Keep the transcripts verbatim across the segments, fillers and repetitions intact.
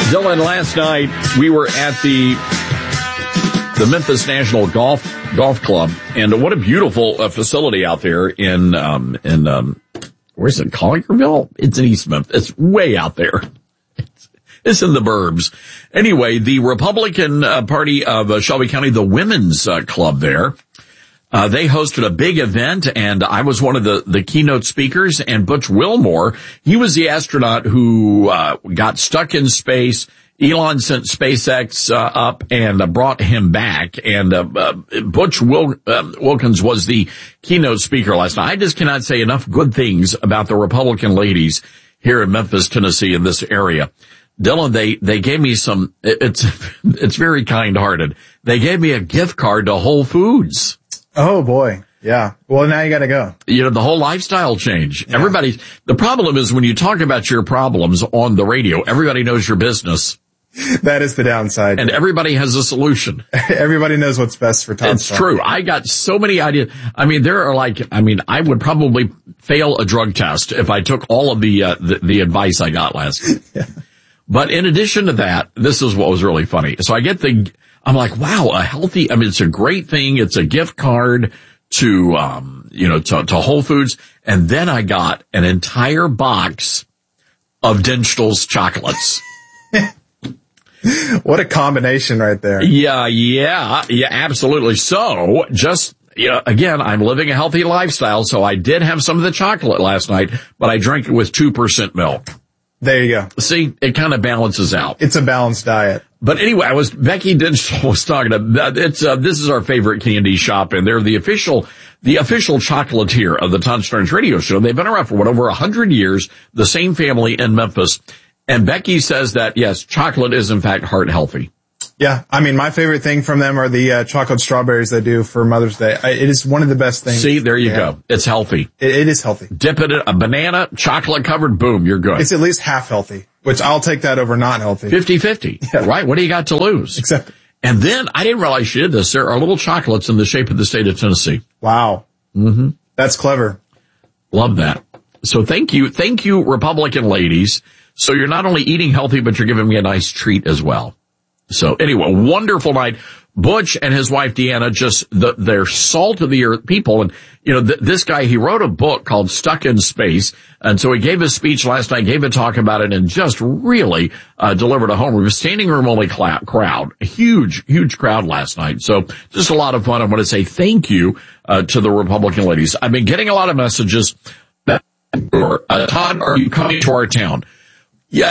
Dylan, last night we were at the the Memphis National Golf Golf Club, and what a beautiful uh, facility out there in um in um where's it, Collierville? It's in East Memphis. It's way out there. It's, it's in the burbs. Anyway, the Republican uh, Party of uh, Shelby County, the Women's uh, Club there, uh, they hosted a big event, and I was one of the the keynote speakers. And Butch Wilmore, he was the astronaut who uh, got stuck in space. Elon sent SpaceX uh, up and uh, brought him back, and uh, uh, Butch Wil- uh, Wilkins was the keynote speaker last night. I just cannot say enough good things about the Republican ladies here in Memphis, Tennessee, in this area. Dylan, they they gave me some. It's it's very kind-hearted. They gave me a gift card to Whole Foods. Oh boy. Yeah. Well, now you got to go. You know, the whole lifestyle change. Yeah. Everybody, the problem is when you talk about your problems on the radio, everybody knows your business. That is the downside. And everybody has a solution. Everybody knows what's best for Tom. It's Strong. true. I got so many ideas. I mean, there are like, I mean, I would probably fail a drug test if I took all of the, uh, the, the advice I got last week. Yeah. But in addition to that, this is what was really funny. So I get the, I'm like, wow, a healthy, I mean, it's a great thing. It's a gift card to, um, you know, to, to Whole Foods. And then I got an entire box of Dinstall's chocolates. What a combination right there. Yeah, yeah, yeah, absolutely. So just, you know, again, I'm living a healthy lifestyle. So I did have some of the chocolate last night, but I drank it with two percent milk. There you go. See, it kind of balances out. It's a balanced diet. But anyway, I was, Becky Dinstall was talking about, it's, uh, this is our favorite candy shop, and they're the official, the official chocolatier of the Todd Starnes radio show. They've been around for what, over a hundred years, the same family in Memphis. And Becky says that, yes, chocolate is in fact heart healthy. Yeah. I mean, my favorite thing from them are the uh, chocolate strawberries they do for Mother's Day. I, it is one of the best things. See, there you go. It's healthy. It, it is healthy. Dip it in a banana, chocolate covered, boom, you're good. It's at least half healthy, which I'll take that over not healthy. fifty-fifty, yeah. Right? What do you got to lose? Exactly. And then, I didn't realize she did this. There are little chocolates in the shape of the state of Tennessee. Wow. Mm-hmm. That's clever. Love that. So thank you. Thank you, Republican ladies. So you're not only eating healthy, but you're giving me a nice treat as well. So anyway, wonderful night. Butch and his wife Deanna, just the, they're salt of the earth people. And, you know, th- this guy, he wrote a book called Stuck in Space. And so he gave a speech last night, gave a talk about it, and just really, uh, delivered a home run. Standing room only cl- crowd, a huge, huge crowd last night. So just a lot of fun. I want to say thank you, uh, to the Republican ladies. I've been getting a lot of messages that, uh, Todd, are you coming to our town? Yeah,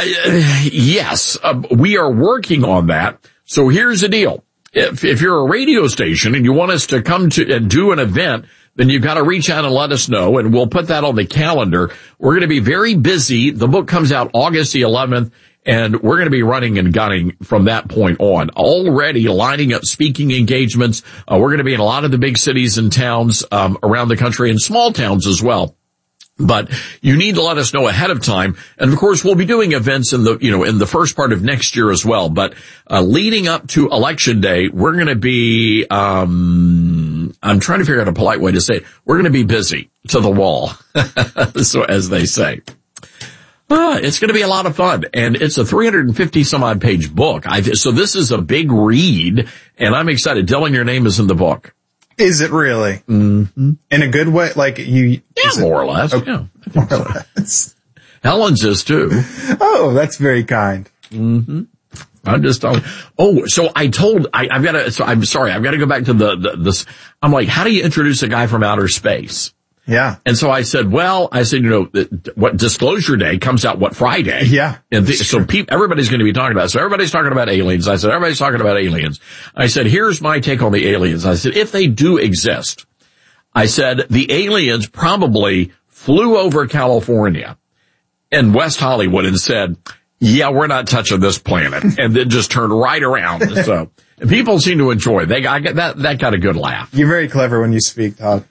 yes, uh, we are working on that. So here's the deal. If, if you're a radio station and you want us to come to and do an event, then you've got to reach out and let us know, and we'll put that on the calendar. We're going to be very busy. The book comes out August the eleventh, and we're going to be running and gunning from that point on. Already lining up speaking engagements. Uh, we're going to be in a lot of the big cities and towns um, around the country, and small towns as well. But you need to let us know ahead of time. And of course, we'll be doing events in the, you know, in the first part of next year as well. But, uh, leading up to Election Day, we're going to be, um, I'm trying to figure out a polite way to say it. We're going to be busy to the wall. So as they say. Uh, it's going to be a lot of fun. And it's a three hundred fifty some odd page book. I, so this is a big read, and I'm excited. Dylan, your name is in the book. Is it really? Mm-hmm. In a good way? Like you? Yeah, more or less. Okay. Yeah, more so. or less. Helen's is too. Oh, that's very kind. Mm-hmm. I'm just telling. Oh, so I told, I, I've got to, so I'm sorry, I've got to go back to the, the, this, I'm like, how do you introduce a guy from outer space? Yeah. And so I said, well, I said, you know, what Disclosure Day comes out, what, Friday? Yeah. And the, so pe- everybody's going to be talking about it. So everybody's talking about aliens. I said, everybody's talking about aliens. I said, here's my take on the aliens. I said, if they do exist, I said, the aliens probably flew over California and West Hollywood and said, yeah, we're not touching this planet. And then just turned right around. So people seem to enjoy it. They got that, that got a good laugh. You're very clever when you speak, Todd.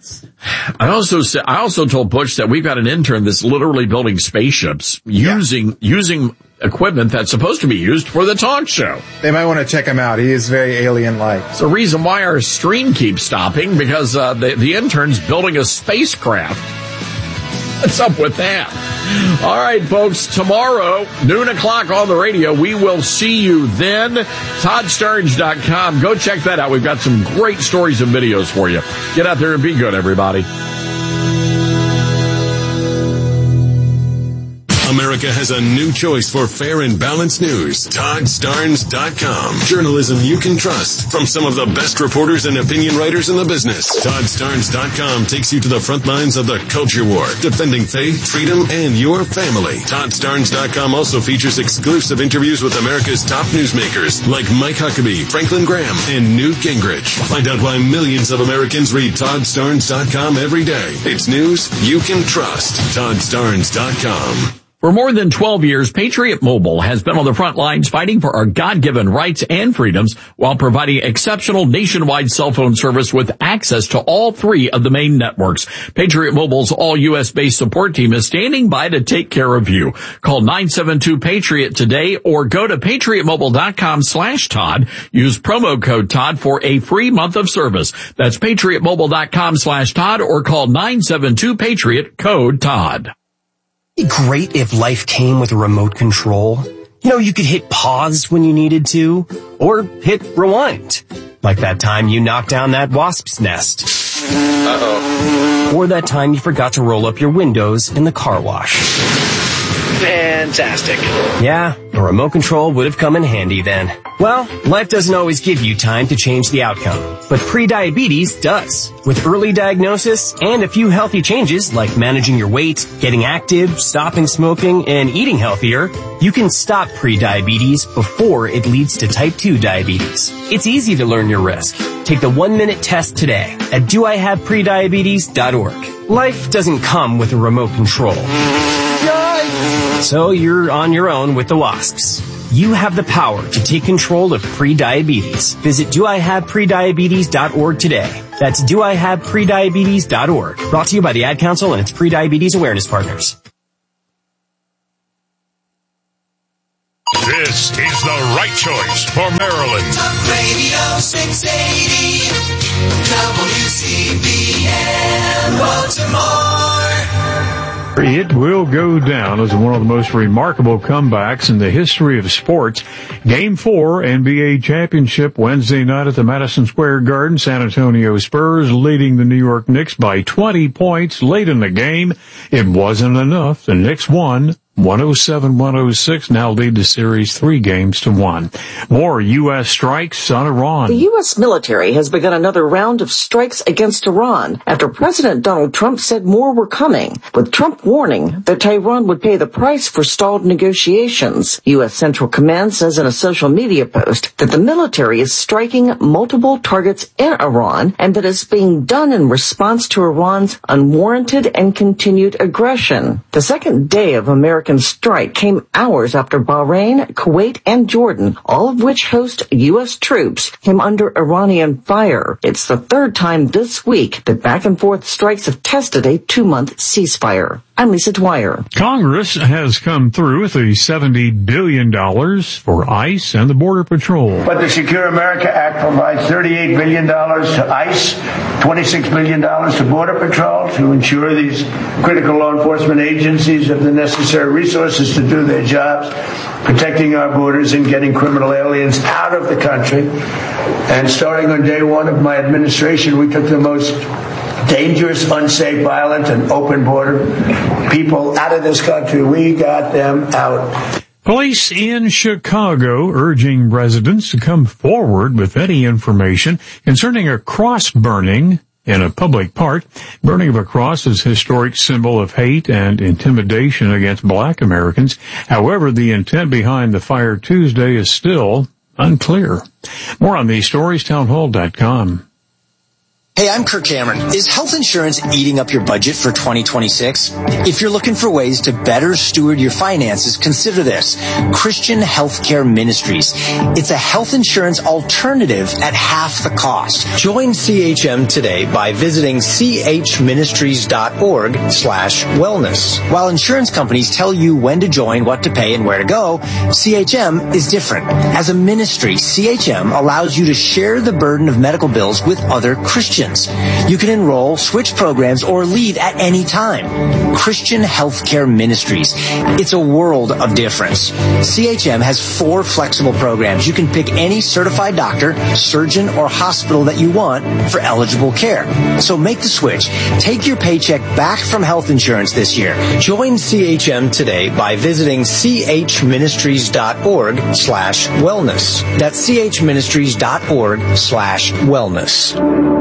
I also said, I also told Butch that we've got an intern that's literally building spaceships using, yeah. using equipment that's supposed to be used for the talk show. They might want to check him out. He is very alien-like. It's the reason why our stream keeps stopping, because, uh, the, the intern's building a spacecraft. What's up with that? All right, folks, tomorrow, noon o'clock on the radio, we will see you then. Todd Starnes dot com. Go check that out. We've got some great stories and videos for you. Get out there and be good, everybody. America has a new choice for fair and balanced news. Todd Starnes dot com. Journalism you can trust from some of the best reporters and opinion writers in the business. Todd Starnes dot com takes you to the front lines of the culture war, defending faith, freedom, and your family. Todd Starnes dot com also features exclusive interviews with America's top newsmakers like Mike Huckabee, Franklin Graham, and Newt Gingrich. Find out why millions of Americans read Todd Starnes dot com every day. It's news you can trust. Todd Starnes dot com. For more than twelve years, Patriot Mobile has been on the front lines fighting for our God-given rights and freedoms while providing exceptional nationwide cell phone service with access to all three of the main networks. Patriot Mobile's all-U S-based support team is standing by to take care of you. Call nine seven two PATRIOT today or go to patriot mobile dot com slash Todd. Use promo code Todd for a free month of service. That's patriot mobile dot com slash Todd or call nine seven two PATRIOT, code Todd. It'd be great if life came with a remote control. You know, you could hit pause when you needed to, or hit rewind. Like that time you knocked down that wasp's nest. Uh-oh. Or that time you forgot to roll up your windows in the car wash. Fantastic. Yeah, a remote control would have come in handy then. Well, life doesn't always give you time to change the outcome, but prediabetes does. With early diagnosis and a few healthy changes like managing your weight, getting active, stopping smoking, and eating healthier, you can stop prediabetes before it leads to type two diabetes. It's easy to learn your risk. Take the one-minute test today at do I have prediabetes dot org. Life doesn't come with a remote control. So you're on your own with the wasps. You have the power to take control of prediabetes. Visit do I have prediabetes dot org today. That's do I have prediabetes dot org. Brought to you by the Ad Council and its Prediabetes Awareness Partners. This is the right choice for Maryland. Talk Radio six eighty, W C B M, Baltimore. It will go down as one of the most remarkable comebacks in the history of sports. Game four, N B A championship Wednesday night at the Madison Square Garden. San Antonio Spurs leading the New York Knicks by twenty points late in the game. It wasn't enough. The Knicks won one oh seven one oh six, now lead the series three games to one. More U S strikes on Iran. The U S military has begun another round of strikes against Iran after President Donald Trump said more were coming, with Trump warning that Tehran would pay the price for stalled negotiations. U S Central Command says in a social media post that the military is striking multiple targets in Iran and that it's being done in response to Iran's unwarranted and continued aggression. The second day of American strike came hours after Bahrain, Kuwait, and Jordan, all of which host U S troops, came under Iranian fire. It's the third time this week that back-and-forth strikes have tested a two-month ceasefire. I'm Lisa Dwyer. Congress has come through with a seventy billion dollars for ICE and the Border Patrol. But the Secure America Act provides thirty-eight billion dollars to ICE, twenty-six billion dollars to Border Patrol to ensure these critical law enforcement agencies have the necessary resources to do their jobs, protecting our borders and getting criminal aliens out of the country. And starting on day one of my administration, we took the most dangerous, unsafe, violent, and open border people out of this country. We got them out. Police in Chicago urging residents to come forward with any information concerning a cross burning in a public park. Burning of a cross is a historic symbol of hate and intimidation against black Americans. However, the intent behind the fire Tuesday is still unclear. More on these stories, townhall dot com. Hey, I'm Kirk Cameron. Is health insurance eating up your budget for twenty twenty-six? If you're looking for ways to better steward your finances, consider this. Christian Healthcare Ministries. It's a health insurance alternative at half the cost. Join C H M today by visiting chministries.org slash wellness. While insurance companies tell you when to join, what to pay, and where to go, C H M is different. As a ministry, C H M allows you to share the burden of medical bills with other Christians. options. You can enroll, switch programs, or leave at any time. Christian Healthcare Ministries. It's a world of difference. C H M has four flexible programs. You can pick any certified doctor, surgeon, or hospital that you want for eligible care. So make the switch. Take your paycheck back from health insurance this year. Join C H M today by visiting chministries.org slash wellness. That's chministries.org slash wellness.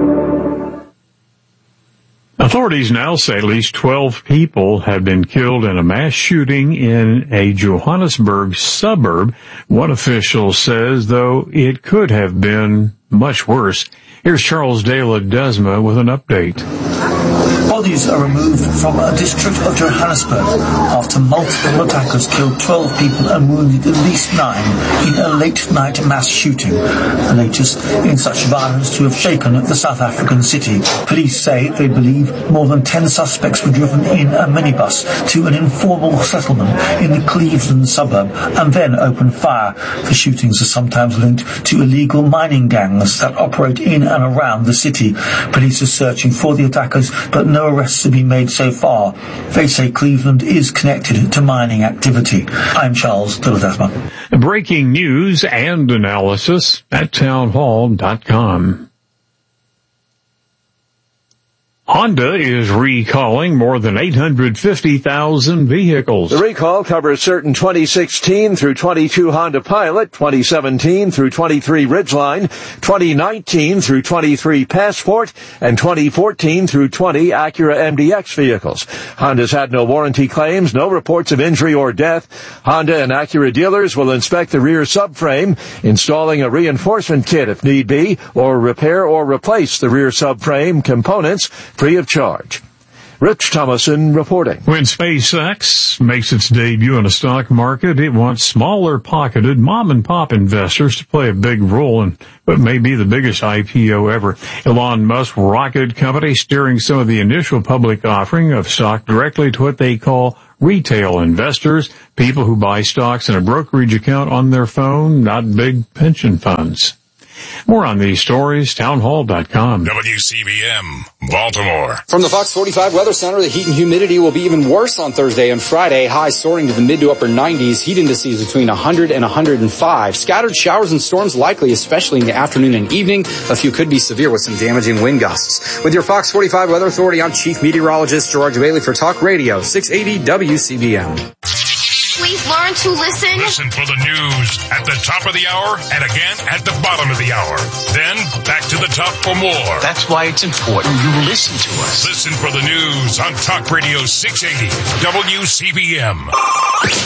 Authorities now say at least twelve people have been killed in a mass shooting in a Johannesburg suburb. One official says, though, it could have been much worse. Here's Charles De La Desma with an update. Bodies are removed from a district of Johannesburg after multiple attackers killed twelve people and wounded at least nine in a late-night mass shooting, the latest in such violence to have shaken the South African city. Police say they believe more than ten suspects were driven in a minibus to an informal settlement in the Cleveland suburb and then opened fire. The shootings are sometimes linked to illegal mining gangs that operate in and around the city. Police are searching for the attackers, but no arrests have been made so far. They say Cleveland is connected to mining activity. I'm Charles De La Desma. Breaking news and analysis at townhall dot com. Honda is recalling more than eight hundred fifty thousand vehicles. The recall covers certain twenty sixteen through twenty-two Honda Pilot, twenty seventeen through twenty-three Ridgeline, twenty nineteen through twenty-three Passport, and twenty fourteen through twenty Acura M D X vehicles. Honda's had no warranty claims, no reports of injury or death. Honda and Acura dealers will inspect the rear subframe, installing a reinforcement kit if need be, or repair or replace the rear subframe components free of charge. Rich Thomason reporting. When SpaceX makes its debut in the stock market, it wants smaller pocketed mom-and-pop investors to play a big role in what may be the biggest I P O ever. Elon Musk's rocket company steering some of the initial public offering of stock directly to what they call retail investors, people who buy stocks in a brokerage account on their phone, not big pension funds. More on these stories, townhall dot com. W C B M, Baltimore. From the Fox forty-five Weather Center, the heat and humidity will be even worse on Thursday and Friday. Highs soaring to the mid to upper nineties. Heat indices between one hundred and one hundred five. Scattered showers and storms likely, especially in the afternoon and evening. A few could be severe with some damaging wind gusts. With your Fox forty-five Weather Authority, I'm Chief Meteorologist Gerard Bailey for Talk Radio, six eighty W C B M. Please learn to listen. Listen for the news at the top of the hour and again at the bottom of the hour. Then back to the top for more. That's why it's important you listen to us. Listen for the news on Talk Radio six eighty W C B M.